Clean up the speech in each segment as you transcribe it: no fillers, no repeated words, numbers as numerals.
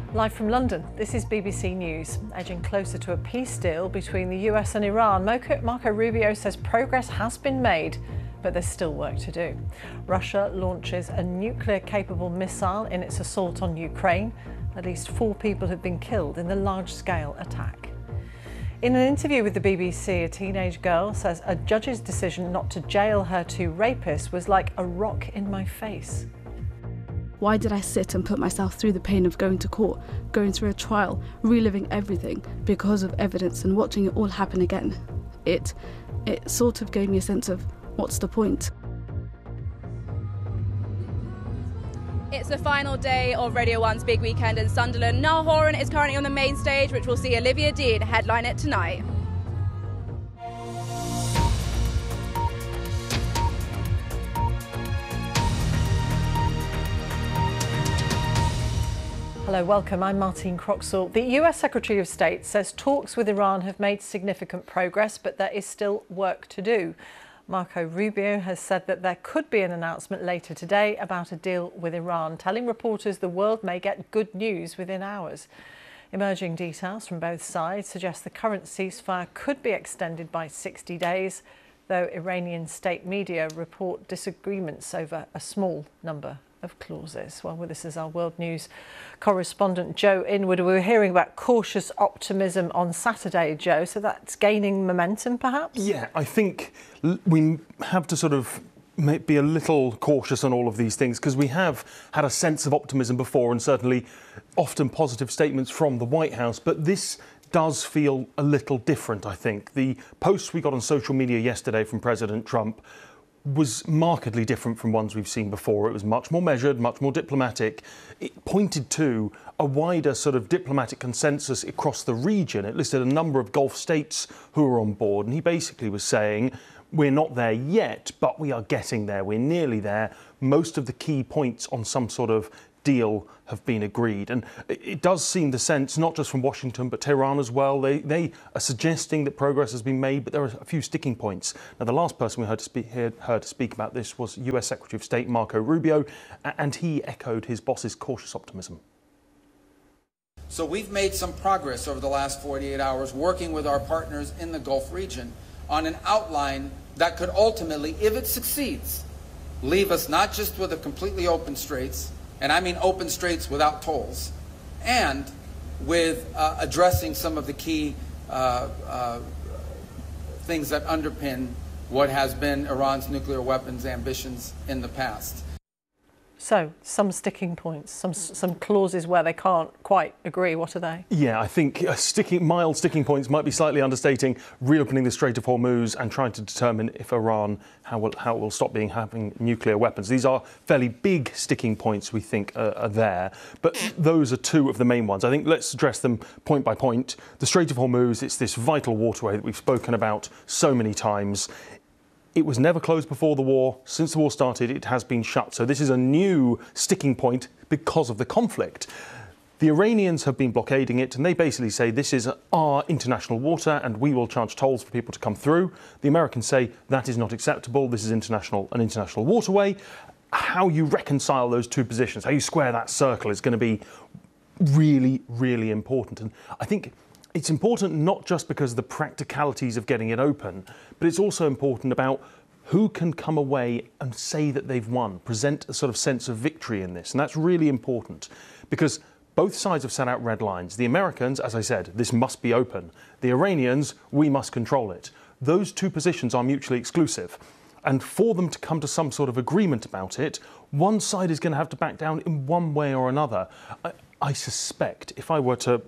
Live from London, this is BBC News. Edging closer to a peace deal between the US and Iran, Marco Rubio says progress has been made, but there's still work to do. Russia launches a nuclear-capable missile in its assault on Ukraine. At least 4 people have been killed in the large-scale attack. In an interview with the BBC, a teenage girl says a judge's decision not to jail her 2 rapists was like a rock in my face. Why did I sit and put myself through the pain of going to court, going through a trial, reliving everything because of evidence and watching it all happen again? It sort of gave me a sense of, what's the point? It's the final day of Radio 1's Big Weekend in Sunderland. Niall Horan is currently on the main stage, which will see Olivia Dean headline it tonight. Hello, welcome. I'm Martine Croxall. The US Secretary of State says talks with Iran have made significant progress, but there is still work to do. Marco Rubio has said that there could be an announcement later today about a deal with Iran, telling reporters the world may get good news within hours. Emerging details from both sides suggest the current ceasefire could be extended by 60 days, though Iranian state media report disagreements over a small number of clauses. Well, with us is our World News correspondent Joe Inwood. We were hearing about cautious optimism on Saturday, Joe, so that's gaining momentum perhaps? Yeah, I think we have to sort of be a little cautious on all of these things because we have had a sense of optimism before and certainly often positive statements from the White House, but this does feel a little different, I think. The posts we got on social media yesterday from President Trump was markedly different from ones we've seen before. It was much more measured, much more diplomatic. It pointed to a wider sort of diplomatic consensus across the region. It listed a number of Gulf states who were on board, and he basically was saying, we're not there yet, but we are getting there. We're nearly there. Most of the key points on some sort of deal have been agreed. And it does seem the sense, not just from Washington, but Tehran as well, they are suggesting that progress has been made, but there are a few sticking points. Now, the last person we heard to speak about this was US Secretary of State Marco Rubio, and he echoed his boss's cautious optimism. So we've made some progress over the last 48 hours working with our partners in the Gulf region on an outline that could ultimately, if it succeeds, leave us not just with a completely open straits, and I mean open straits without tolls, and with addressing some of the key things that underpin what has been Iran's nuclear weapons ambitions in the past. So, some sticking points, some clauses where they can't quite agree. What are they? Yeah, I think mild sticking points might be slightly understating reopening the Strait of Hormuz and trying to determine if Iran, how it will stop having nuclear weapons. These are fairly big sticking points we think are there, but those are 2 of the main ones. I think let's address them point by point. The Strait of Hormuz, it's this vital waterway that we've spoken about so many times. It was never closed before the war. Since the war started, it has been shut. So this is a new sticking point because of the conflict. The Iranians have been blockading it, and they basically say this is our international water and we will charge tolls for people to come through. The Americans say that is not acceptable. This is an international waterway. How you reconcile those 2 positions, how you square that circle is going to be really, really important. And I think it's important not just because of the practicalities of getting it open, but it's also important about who can come away and say that they've won, present a sort of sense of victory in this. And that's really important because both sides have set out red lines. The Americans, as I said, this must be open. The Iranians, we must control it. Those 2 positions are mutually exclusive. And for them to come to some sort of agreement about it, one side is going to have to back down in one way or another. I suspect if I were to,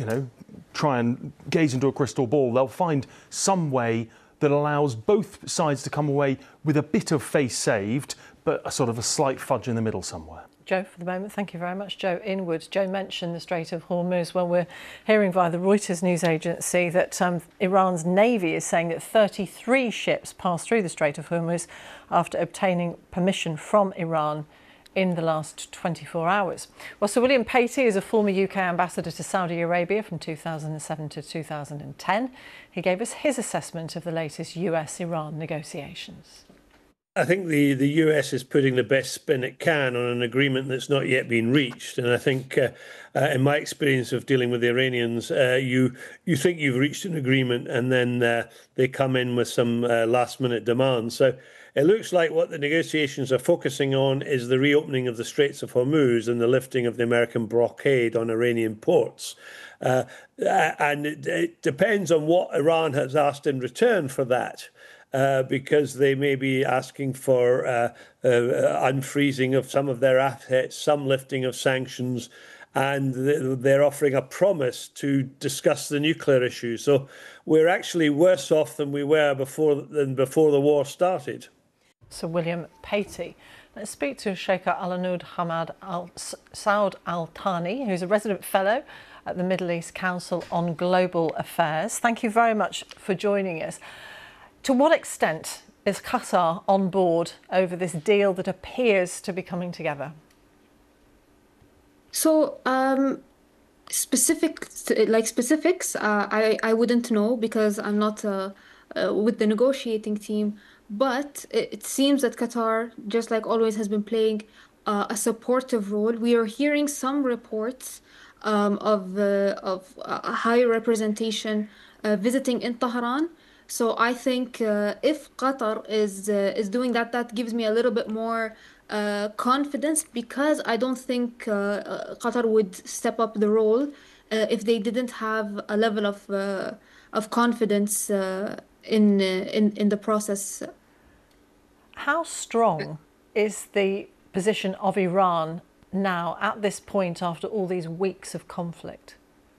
try and gaze into a crystal ball, they'll find some way that allows both sides to come away with a bit of face saved, but a sort of a slight fudge in the middle somewhere. Joe, for the moment, thank you very much. Joe Inwood. Joe mentioned the Strait of Hormuz. Well, we're hearing via the Reuters news agency that Iran's Navy is saying that 33 ships passed through the Strait of Hormuz after obtaining permission from Iran in the last 24 hours. Well, Sir William Patey is a former UK ambassador to Saudi Arabia from 2007 to 2010. He gave us his assessment of the latest US-Iran negotiations. I think the US is putting the best spin it can on an agreement that's not yet been reached. And I think, in my experience of dealing with the Iranians, you think you've reached an agreement and then they come in with some last-minute demands. So it looks like what the negotiations are focusing on is the reopening of the Straits of Hormuz and the lifting of the American blockade on Iranian ports. And it depends on what Iran has asked in return for that. Because they may be asking for unfreezing of some of their assets, some lifting of sanctions, and they're offering a promise to discuss the nuclear issue. So we're actually worse off than we were before the war started. Sir William Patey. Let's speak to Sheikh Alanud Hamad Saud Al Thani, who's a resident fellow at the Middle East Council on Global Affairs. Thank you very much for joining us. To what extent is Qatar on board over this deal that appears to be coming together? So, specifics, I wouldn't know because I'm not with the negotiating team. But it seems that Qatar, just like always, has been playing a supportive role. We are hearing some reports of a high representation visiting in Tehran. So I think if Qatar is doing that, that gives me a little bit more confidence, because I don't think Qatar would step up the role if they didn't have a level of confidence in the process. How strong is the position of Iran now at this point after all these weeks of conflict?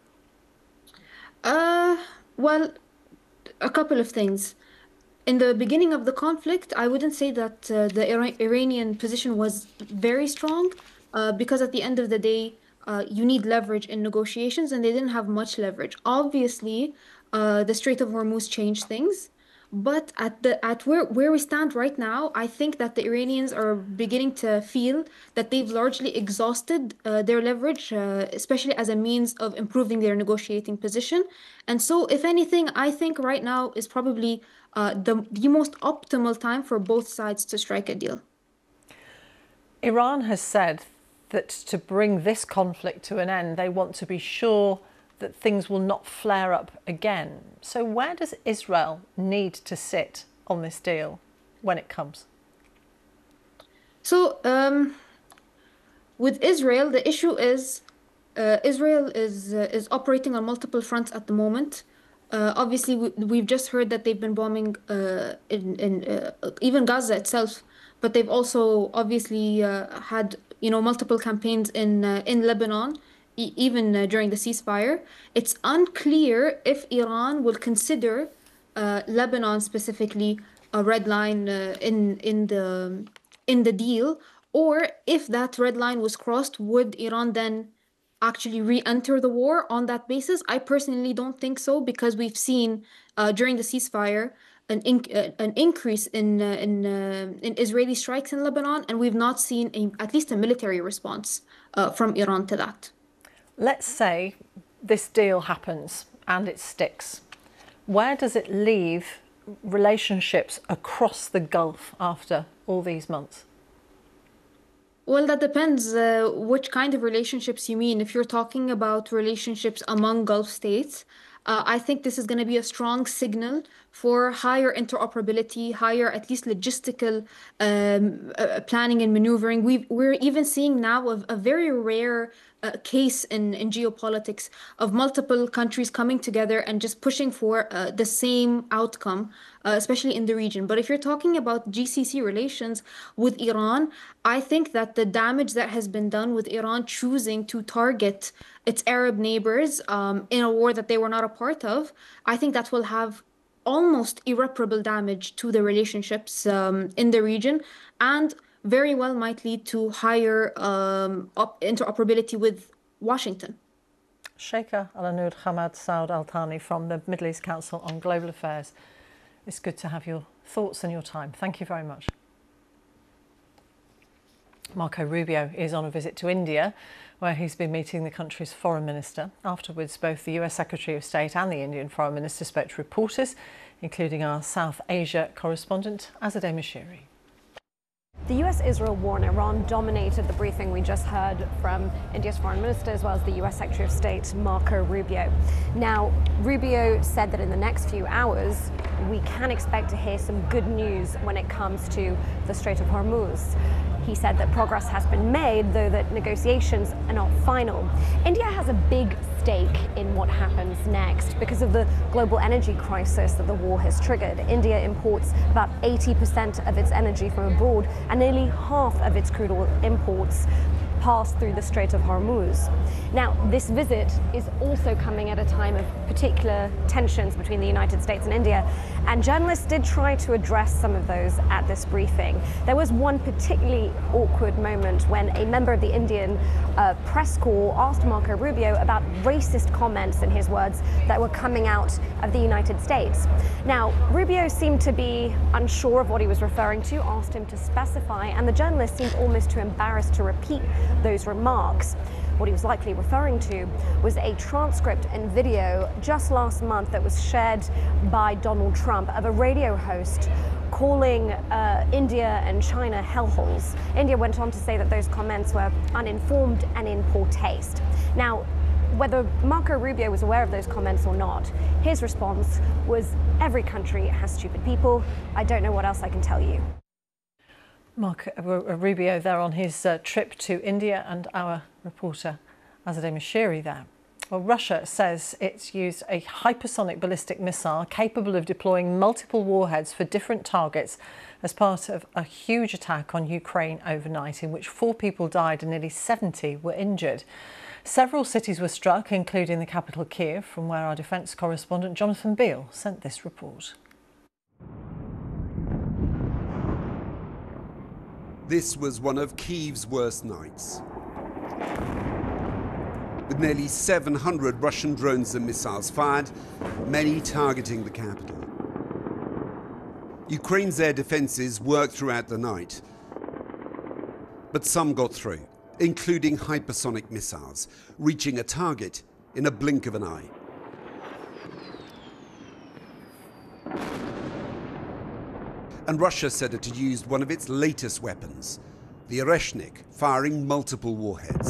Well, a couple of things. In the beginning of the conflict, I wouldn't say that the Iranian position was very strong, because at the end of the day, you need leverage in negotiations, and they didn't have much leverage. Obviously, the Strait of Hormuz changed things, but at where we stand right now, I think that the Iranians are beginning to feel that they've largely exhausted their leverage, especially as a means of improving their negotiating position. And so, if anything, I think right now is probably the most optimal time for both sides to strike a deal. Iran has said that to bring this conflict to an end, they want to be sure that things will not flare up again. So where does Israel need to sit on this deal when it comes? So with Israel, the issue is Israel is operating on multiple fronts at the moment. Obviously, we've just heard that they've been bombing in even Gaza itself, but they've also obviously had multiple campaigns in Lebanon. Even during the ceasefire. It's unclear if Iran will consider Lebanon specifically a red line in the deal, or if that red line was crossed, would Iran then actually re-enter the war on that basis? I personally don't think so, because we've seen during the ceasefire an increase in Israeli strikes in Lebanon, and we've not seen at least a military response from Iran to that. Let's say this deal happens and it sticks. Where does it leave relationships across the Gulf after all these months? Well, that depends which kind of relationships you mean. If you're talking about relationships among Gulf states, I think this is going to be a strong signal for higher interoperability, higher at least logistical planning and maneuvering. We're even seeing now a very rare case in geopolitics of multiple countries coming together and just pushing for the same outcome, especially in the region. But if you're talking about GCC relations with Iran, I think that the damage that has been done with Iran choosing to target its Arab neighbors in a war that they were not a part of, I think that will have almost irreparable damage to the relationships in the region, and very well might lead to higher interoperability with Washington. Sheikh Alanud Hamad Saud Al Thani from the Middle East Council on Global Affairs. It's good to have your thoughts and your time. Thank you very much. Marco Rubio is on a visit to India, where he's been meeting the country's foreign minister. Afterwards, both the US Secretary of State and the Indian Foreign Minister spoke to reporters, including our South Asia correspondent, Azadeh Mashiri. The US-Israel war in Iran dominated the briefing we just heard from India's foreign minister as well as the US Secretary of State, Marco Rubio. Now, Rubio said that in the next few hours, we can expect to hear some good news when it comes to the Strait of Hormuz. He said that progress has been made, though that negotiations are not final. India has a big stake in what happens next because of the global energy crisis that the war has triggered. India imports about 80% of its energy from abroad, and nearly half of its crude oil imports pass through the Strait of Hormuz. Now, this visit is also coming at a time of particular tensions between the United States and India, and journalists did try to address some of those at this briefing. There was one particularly awkward moment when a member of the Indian press corps asked Marco Rubio about racist comments, in his words, that were coming out of the United States. Now, Rubio seemed to be unsure of what he was referring to, asked him to specify, and the journalist seemed almost too embarrassed to repeat those remarks. What he was likely referring to was a transcript and video just last month that was shared by Donald Trump of a radio host calling India and China hellholes. India went on to say that those comments were uninformed and in poor taste. Now, whether Marco Rubio was aware of those comments or not, his response was, "Every country has stupid people. I don't know what else I can tell you." Marco Rubio there on his trip to India, and our reporter Azadeh Moshiri there. Well, Russia says it's used a hypersonic ballistic missile capable of deploying multiple warheads for different targets as part of a huge attack on Ukraine overnight, in which 4 people died and nearly 70 were injured. Several cities were struck, including the capital Kiev, from where our defence correspondent Jonathan Beale sent this report. This was one of Kyiv's worst nights, with nearly 700 Russian drones and missiles fired, many targeting the capital. Ukraine's air defences worked throughout the night, but some got through, including hypersonic missiles, reaching a target in a blink of an eye. And Russia said it had used one of its latest weapons, the Oreshnik, firing multiple warheads.